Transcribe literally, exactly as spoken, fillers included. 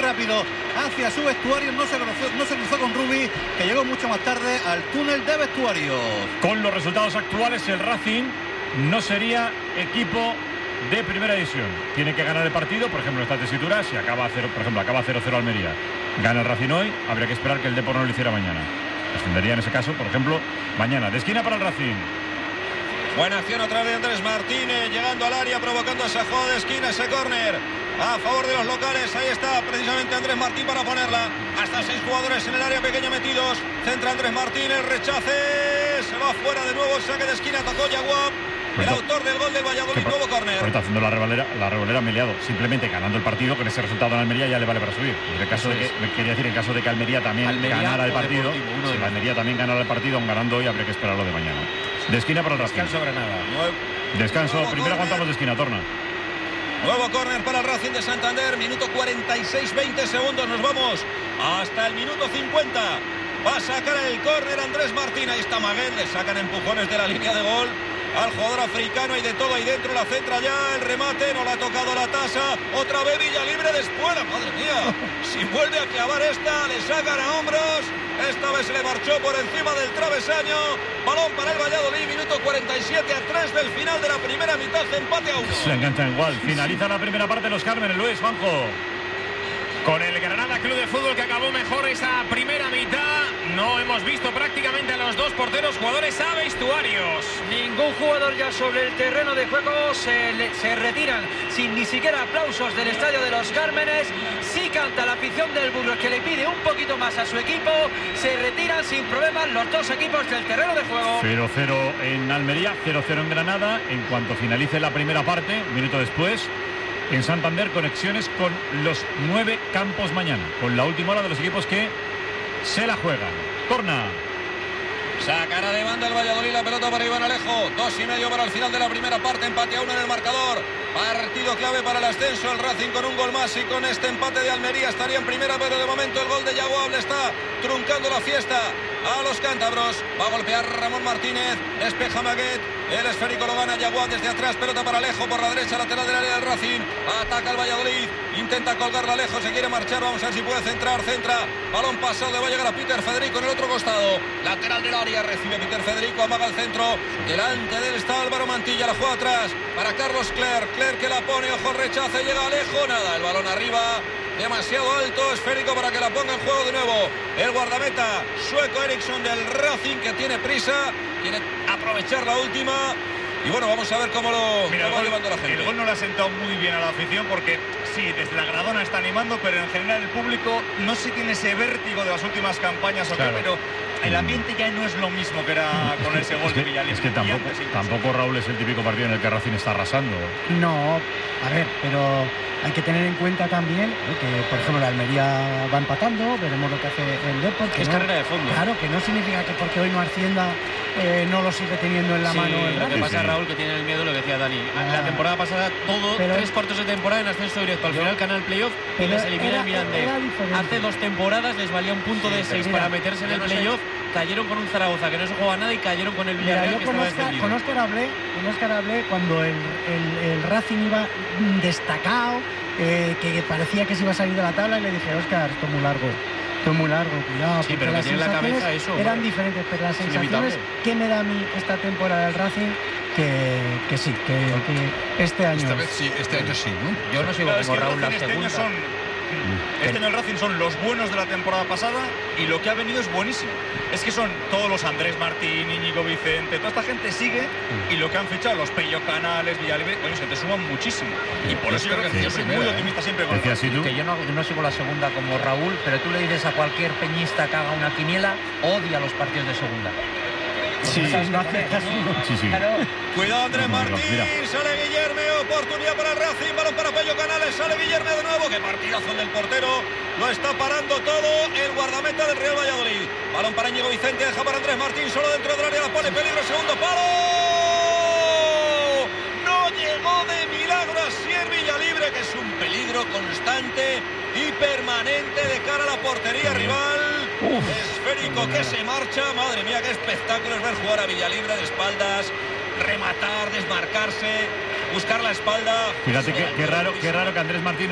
rápido hacia su vestuario. No se cruzó, no se cruzó con Rubi, que llegó mucho más tarde al túnel de vestuarios. Con los resultados actuales, el Racing no sería equipo de primera división. Tiene que ganar el partido, por ejemplo, en esta tesitura, si acaba cero, por ejemplo, acaba cero cero Almería, gana el Racing hoy, habría que esperar que el Depor no lo hiciera mañana. Ascendería en ese caso, por ejemplo, mañana. De esquina para el Racing. Buena acción otra vez de Andrés Martínez, llegando al área, provocando esa jugada de esquina, ese córner a favor de los locales. Ahí está precisamente Andrés Martín para ponerla. Hasta seis jugadores en el área pequeña metidos. Centra Andrés Martínez, rechace, se va fuera de nuevo, saque de esquina, tocó Yaguab, el autor del gol del Valladolid, nuevo córner. Ahorita haciendo la revolera, la revolera Meliado, simplemente ganando el partido, con ese resultado en Almería ya le vale para subir. En el caso de que, me quería decir, en caso de que Almería también Almería ganara el partido, si de Almería también ganara el partido, aun ganando hoy, habría que esperarlo de mañana. De esquina para el Racing. Descanso Granada. Nuevo, Descanso, nuevo primero aguantamos de esquina, Torna. Nuevo córner para el Racing de Santander, minuto cuarenta y seis, veinte segundos, nos vamos hasta el minuto cincuenta. Va a sacar el córner Andrés Martín, ahí está Maguet, le sacan empujones de la línea de gol al jugador africano, y de todo ahí dentro, la centra ya, el remate, no le ha tocado la tasa, otra vez Villalibre de espuela, madre mía, si vuelve a clavar esta, le sacan a hombros, esta vez se le marchó por encima del travesaño, balón para el Valladolid, minuto cuarenta y siete, a tres del final de la primera mitad, empate a uno. Se enganchan igual, finaliza la primera parte los Cármenes, Luis, Juanjo. Con el Granada Club de Fútbol, que acabó mejor esa primera mitad, no hemos visto prácticamente a los dos porteros jugadores a vestuarios. Ningún jugador ya sobre el terreno de juego, se, le, se retiran sin ni siquiera aplausos del estadio de los Cármenes. Sí canta la afición del Burgos, que le pide un poquito más a su equipo. Se retiran sin problemas los dos equipos del terreno de juego. cero cero en Almería, cero cero en Granada. En cuanto finalice la primera parte, un minuto después, en Santander, conexiones con los nueve campos mañana, con la última hora de los equipos que se la juegan. Torna. Sacará de banda el Valladolid la pelota para Iván Alejo. Dos y medio para el final de la primera parte. Empate a uno en el marcador. Partido clave para el ascenso. El Racing con un gol más, y con este empate de Almería estaría en primera, pero de momento el gol de Yaguab le está truncando la fiesta a los cántabros. Va a golpear Ramón Martínez. Despeja Maguet. El esférico lo gana Yaguab desde atrás. Pelota para Alejo por la derecha, lateral del área del Racing. Ataca el Valladolid. Intenta colgarla Alejo. Se quiere marchar. Vamos a ver si puede centrar. Centra. Balón pasado. Le va a llegar a Peter Federico en el otro costado. Lateral del área. Recibe Peter Federico. Amaga el centro. Delante de él está Álvaro Mantilla. La juega atrás para Carlos Clerc. Clerc que la pone. Ojo, rechace. Llega Alejo. Nada. El balón arriba. Demasiado alto. Esférico para que la ponga en juego de nuevo el guardameta sueco Eriksson del Racing, que tiene prisa. Quiere aprovechar la última. Y bueno, vamos a ver cómo lo Mira, cómo el, va gol, llevando la gente. el gol no le ha sentado muy bien a la afición, porque sí, desde la gradona está animando, pero en general el público no sé si tiene ese vértigo de las últimas campañas o claro. qué, pero el ambiente ya no es lo mismo que era con ese gol es que, de Villalibre. Es que tampoco, tampoco, Raúl, es el típico partido en el que Racing está arrasando. No, a ver, pero hay que tener en cuenta también ¿eh? que, por ejemplo, la Almería va empatando, veremos lo que hace el Depor. Es no, carrera de fondo. Claro, que no significa que porque hoy no ascienda eh, no lo sigue teniendo en la sí, mano el lo que Racing. pasa, sí. Raúl, que tiene el miedo, lo que decía Dani. Ah, la temporada pasada, todo, pero, tres cuartos de temporada en ascenso directo. Al final, canal playoff, y les elimina el Mirandés. Hace dos temporadas les valía un punto sí, de seis mira, para meterse en el playoff. Cayeron con un Zaragoza que no se juega nada, y cayeron con el Villarreal, Mira, yo que con estaba Oscar, descendido. con Oscar hablé, con Oscar hablé cuando el, el, el Racing iba destacado, eh, que parecía que se iba a salir de la tabla, y le dije, Oscar, esto es muy largo. Esto es muy largo, cuidado. Sí, pero que las tiene en la cabeza eso. Eran bueno, diferentes, pero las sensaciones inevitable. que me da a mí esta temporada del Racing, que, que sí, que, que este año. Esta vez sí, este año sí, ¿no? Yo no sigo Claro, como es que Raúl la este segunda. año son Este año el Racing son los buenos de la temporada pasada, y lo que ha venido es buenísimo. Es que son todos los Andrés Martín, Íñigo Vicente, toda esta gente sigue, y lo que han fichado, los Pello Canales, Villalibre, coño, se te suman muchísimo. Y por eso yo creo que soy muy optimista siempre con el Racing. Que yo no, no sigo la segunda como Raúl, pero tú le dices a cualquier peñista que haga una quiniela, odia los partidos de segunda. Sí, no hace caso. Sí, sí. Claro. Cuidado Andrés No, Martín, mira. sale Guillerme, oportunidad para el Racing, balón para Pello Canales, sale Guillerme de nuevo, qué partidazo del portero, lo está parando todo el guardameta del Real Valladolid. Balón para Íñigo Vicente, deja para Andrés Martín, solo dentro del área, la pone peligro, segundo palo. No llegó de milagro a Sier Villalibre, que es un peligro constante y permanente de cara a la portería rival. Uf, esférico que se marcha, madre mía, qué espectáculo es ver jugar a Villalibre de espaldas, rematar, desmarcarse, buscar la espalda. Fíjate qué, qué raro, qué raro que Andrés Martín